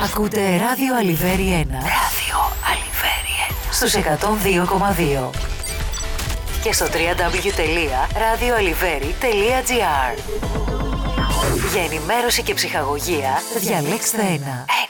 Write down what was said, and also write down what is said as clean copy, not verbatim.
Ακούτε Ράδιο Αλιβέρι 1. Ράδιο Αλιβέρι 1. Στους 102,2. Και στο www.radioaliveri.gr. Για ενημέρωση και ψυχαγωγία, διαλέξτε 1.